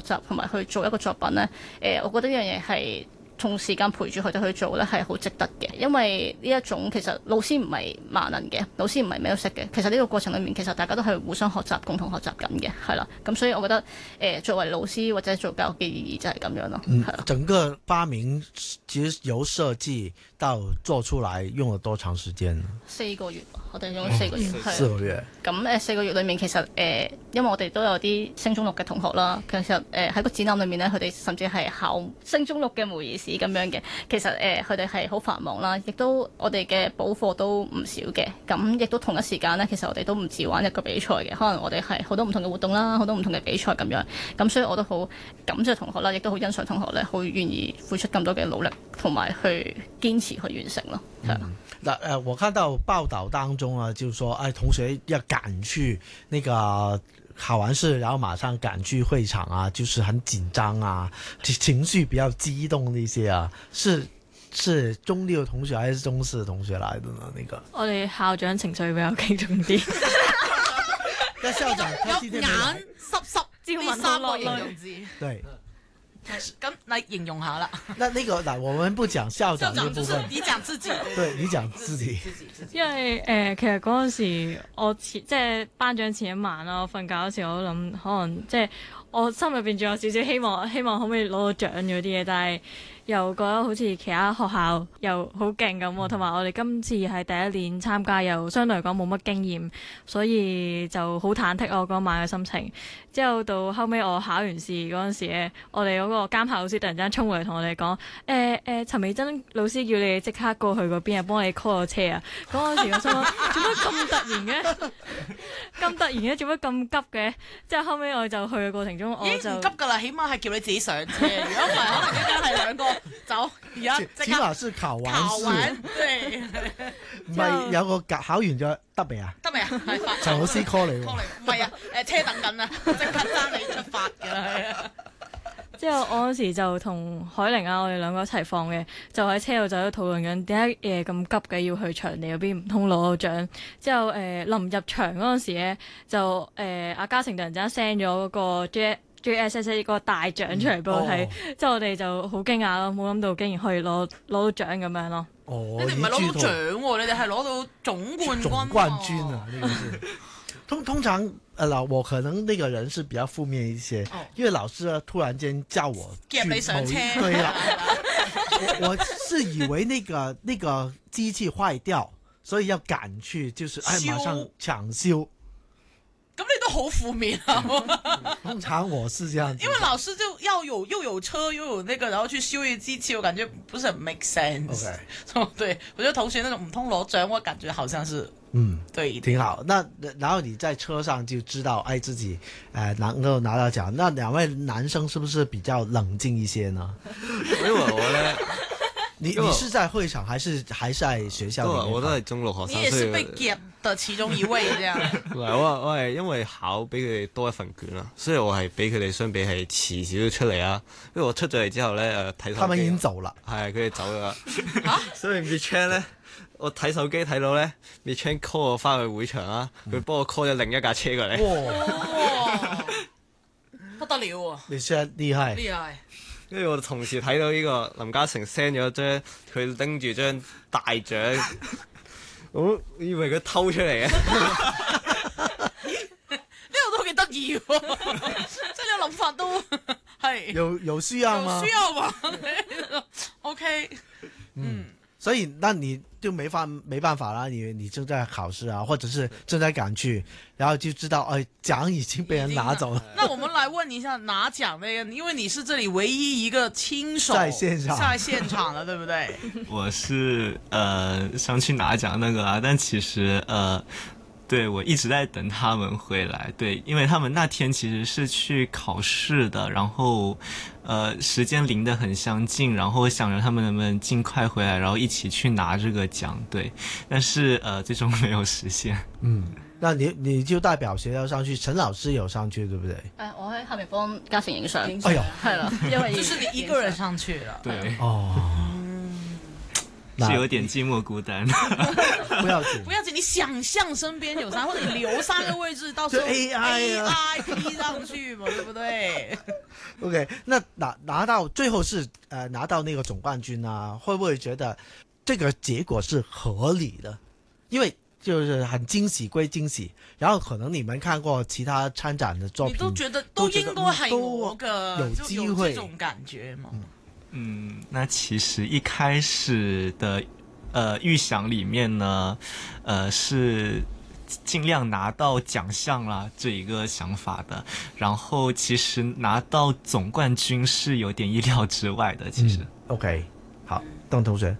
習同埋去做一個作品咧，我覺得呢樣嘢係同時間陪住佢哋去做咧係好值得嘅，因為呢一種其實老師唔係萬能嘅，老師唔係咩都識嘅。其實呢個過程裡面，其實大家都係互相學習、共同學習緊嘅，係啦。咁所以我覺得作為老師或者做教育嘅意義就係咁樣咯。 整個發明其實由設計到做出來用了多長時間？4 個月，我哋用咗4個月。 4個月。 咁4個月裡面其實因為我哋都有啲升中六嘅同學啦，其實喺個展覽裡面咧，佢哋甚至係考升中六嘅模擬試咁樣嘅。其實佢哋係好繁忙啦，亦都我哋嘅補課都唔少嘅。咁亦都同一時間咧，其實我哋都唔止玩一個比賽嘅，可能我哋係好多唔同嘅活動啦，好多唔同嘅比賽咁樣。咁所以我都好感謝同學啦，亦都好欣賞同學咧，好願意付出咁多嘅努力，同埋去堅持去完成咯。 那我看到報道當中啊，就是說，同學要趕去那個考完試，然後馬上趕去會場啊，就是很緊張啊，情緒比較激動那些啊，是中六同學還是中四同學來的呢？那個我哋校長情緒比較激動啲。 那校長他今天沒來， 眼濕濕，呢3個形容字。 對。 咁你形容下啦。 那個嗱，我們不講校長呢部分， 你講自己。 對，你講自己。 因為其實嗰陣時我即係頒獎前一晚啦，我瞓覺嗰時我都諗，可能即係我心入邊仲有少少希望可唔可以攞到獎嗰啲嘢，但係又覺得好似其他學校又好勁咁喎，同埋我哋今次係第一年參加，又相對嚟講冇乜經驗，所以就好忐忑我嗰晚嘅心情。之後到後尾我考完試嗰陣時咧，我哋嗰個監考老師突然間衝過嚟同我哋講：陳美珍老師叫你即刻過去嗰邊啊，幫你 call 個車啊！嗰陣時我心諗做乜咁突然嘅？咁突然嘅，做乜咁急嘅？之後後尾我就去嘅過程中，我就已經唔急㗎啦，起碼係叫你自己上車。如果唔係，可能依家係兩個走，而家起碼是考完試， 對， 唔係有個考完咗得未啊？ 得未啊？係發陳老師 call 你喎， 唔係啊，車等緊啊，即刻爭你出發㗎啦，係啊。 之後我嗰時就同海玲啊，我哋兩個一齊放嘅，就喺車度就喺度討論緊點解咁急嘅要去場地嗰邊，唔通攞到獎。之後臨入場嗰陣時咧，就阿嘉誠突然之間 send 咗嗰個 JSS 個大獎出嚟俾我睇，之後我哋就好驚訝咯，冇諗到竟然可以攞到獎咁樣咯。 哦， 你哋唔係攞到獎喎，你哋係攞到總冠軍。 總冠軍啊，呢個是通常我可能那個人是比較負面一些，因為老師突然間叫我夾你上車， 對啦，我是以為那個機器壞掉，所以要趕去，就是馬上搶修。 咁你都好負面啊！ 通常我是這樣子， 因為老師就要又有車又有那個，然後去修一機器，我感覺不是很 make sense。對，我覺得同學那種唔通攞獎，我感覺好像是對， 挺好。那然後你在車上就知道自己能夠拿到獎。那兩位男生是不是比較冷靜一些呢？ 因為我咧。 你是在會場還是在學校裏面？ 我都係中六學生， 你也是被夾的其中一位，這樣。 唔係我係因為考比佢哋多一份卷啦，所以我係比佢哋相比係遲少少出嚟啊。因為我出咗嚟之後咧，睇手機。他們已經走了。係佢哋走咗啦。所以 Michelle 咧，我睇手機睇到咧 ，Michelle call 我翻去會場啊，佢幫我 call 咗另一架車過嚟。 哇！不得了喎 ！Michelle 厲害。 厲害。 跟住我同時睇到呢個林嘉誠 send 咗張佢拎住張大獎，我以為佢偷出嚟嘅。 呢個都幾得意喎，即係你諗法都係有需要嗎？ 有需要嘛？OK， 所以那你就沒辦法啦，你正在考試啊，或者是正在趕去，然後就知道獎已經被人拿走了。 那我們來問一下拿獎那個，因為你是這裡唯一一個親手在現場的，對不對？ 我是上去拿獎那個啊，但其實對，我一直在等他們回來，對，因為他們那天其實是去考試的，然後時間臨得很相近，然後想着他們能不能盡快回來，然後一起去拿這個獎，對，但是最終沒有實現。 那你就代表學校上去，陳老師有上去，對不對？ 我喺下面幫嘉誠影相。 哎呦， 係啦，因為就是你一個人上去了。 對。 是有點寂寞孤單。 不要緊， 不要緊，你想象身邊有3，或者你留3個位置，到時候 AI 踢上去嘛，對不對 ？OK， 那拿到最後是拿到那個總冠軍啊，會不會覺得這個結果是合理的？因為就是很驚喜歸驚喜，然後可能你們看過其他參展的作品， 你都覺得都應該係我嘅， 有機會， 有這種感覺嘛。 那其實一開始的預想裡面呢，是盡量拿到獎項啦，這一個想法的。然後其實拿到總冠軍是有點意料之外的，其實。 OK， 好，鄧同學。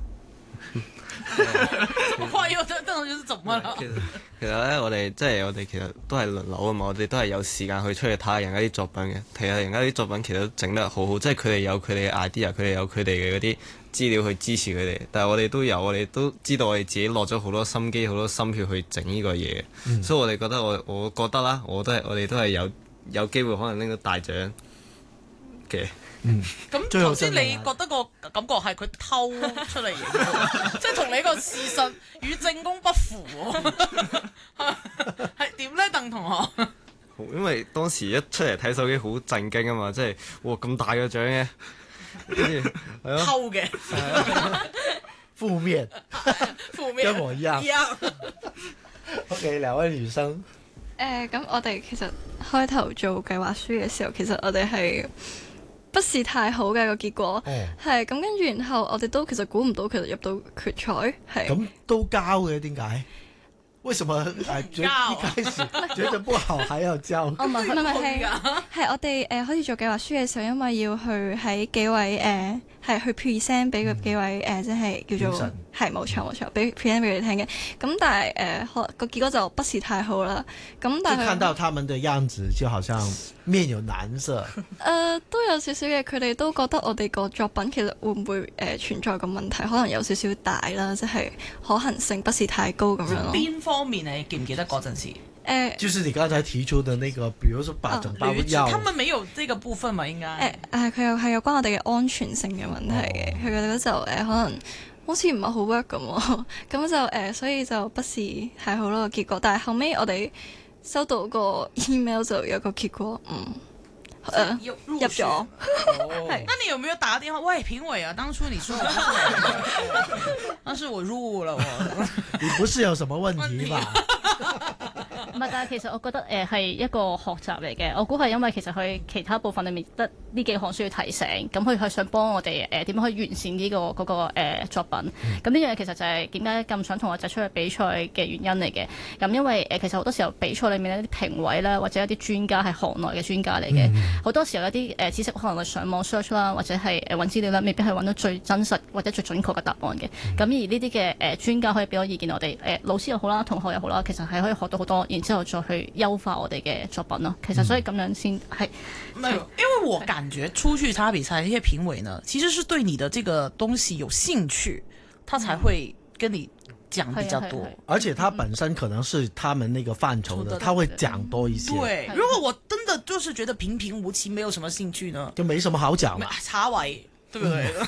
哇！又鄧同學是怎麼了？ 其實咧，我哋其實都係輪流啊嘛，我哋都係有時間去出去睇下人家啲作品嘅，睇下人家啲作品其實都整得好好，即係佢哋有佢哋嘅 idea，佢哋有佢哋嘅嗰啲資料去支持佢哋，但係我哋都知道我哋自己落咗好多心機、好多心血去整呢個嘢，所以我哋覺得我覺得啦，我哋都係有機會可能拎到大獎嘅。 咁頭先你覺得個感覺係佢偷出嚟嘅，即係同你個事實與正宮不符喎，係點咧，鄧同學？ 因為當時一出嚟睇手機好震驚啊嘛，即係哇咁大個獎嘅，跟住偷嘅， 負面，一模一樣。OK， 兩位女生。 咁我哋其實開頭做計劃書嘅時候，其實我哋係不是太好嘅個結果，係咁跟住，然後我哋都其實估唔到，其實入到決賽係咁都交嘅，點解？為什麼一開始覺得不好還要交？ 唔係係我哋開始做計劃書嘅時候，因為要去喺幾位係去 present 俾佢幾位即係叫做係冇錯，俾 present 俾佢哋聽嘅。咁但係個結果就不是太好啦。咁但係看到他們的樣子，就好像面有難色。 都有少少嘅，佢哋都覺得我哋個作品其實會唔會存在個問題，可能有少少大啦，即係可行性不是太高咁樣咯。 邊方面你記唔記得嗰陣時？ 就是你剛才提出的那個，比如說把整包藥， 他們沒有這個部分嘛？應該佢係有關我哋嘅安全性嘅問題嘅，佢覺得就可能好似唔係好 work 咁，咁就所以就不是太好咯個結果。但係後尾我哋收到個 email 就有個結果，入咗。 那你有沒有打電話？喂，評委啊，當初你說但是我入了你不是有什麼問題吧？ 唔係，但係其實我覺得係一個學習嚟嘅。我估係因為其實佢其他部分裏面得呢幾項需要提醒，咁佢係想幫我哋點樣去完善呢個作品。咁呢樣嘢其實就係點解咁想同我仔出去比賽嘅原因嚟嘅。咁因為其實好多時候比賽裏面呢啲評委啦，或者一啲專家係行內嘅專家嚟嘅，好多時候有啲知識可能係上網 search 啦，或者係揾資料啦，未必係揾到最真實或者最準確嘅答案嘅。咁而呢啲嘅專家可以俾我意見我哋，老師又好啦，同學又好啦，其實係可以學到好多，然之後再去優化我哋嘅作品咯。其實所以咁樣先係。 沒有，因為我感覺出去參加比賽，呢些評委呢，其實是對你的這個東西有興趣，他才會跟你講比較多。 而且他本身可能是他們那個範疇的，他會講多一些。 對，如果我真的就是覺得平平無奇，沒有什麼興趣呢， 就沒什麼好講啦。 插位，對不對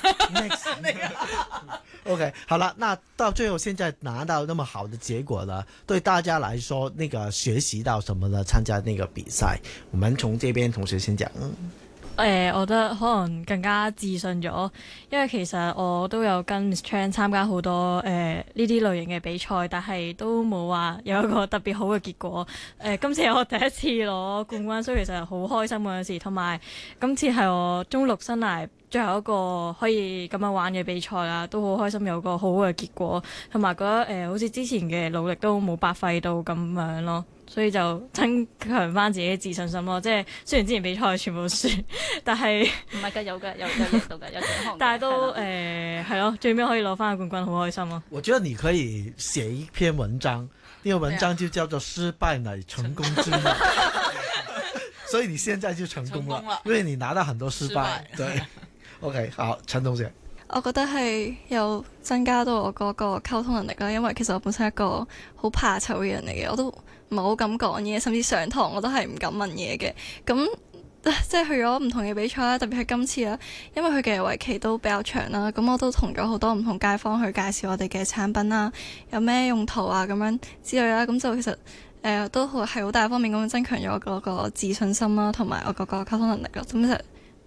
？OK， 好了，那到最後現在拿到那麼好的結果了，對大家來說，那個學習到什麼呢？參加那個比賽，我們從這邊同學先講。 我覺得可能更加自信咗，因為其實我都有跟 Miss Chan 參加好多呢啲類型嘅比賽，但係都冇話有一個特別好嘅結果。今次係我第一次攞冠軍，所以其實好開心嗰陣時，同埋今次係我中六生涯最後一個可以咁樣玩嘅比賽啦，都好開心有個好嘅結果，同埋覺得好似之前嘅努力都冇白費到咁樣咯。所以就增強翻自己嘅自信心咯，即係雖然之前比賽全部輸，但係唔係㗎，有贏到㗎，有獎項。 但係都係咯，最尾可以攞翻個冠軍，好開心咯。 我覺得你可以寫一篇文章，呢個文章就叫做失敗乃成功之母。所以你現在就成功了，因為你拿到很多失敗。對，OK， 好，陳同學。 我覺得係有增加到我嗰個溝通能力啦，因為其實我本身係一個好怕醜嘅人嚟嘅，我都唔係好敢講嘢，甚至上堂我都係唔敢問嘢嘅。咁即係去咗唔同嘅比賽啦，特別係今次啦，因為佢嘅為期都比較長啦，咁我都同咗好多唔同街坊去介紹我哋嘅產品啦，有咩用途啊咁樣之類啦，咁就其實都係好大方面咁增強咗我嗰個自信心啦，同埋我嗰個溝通能力咯，咁其實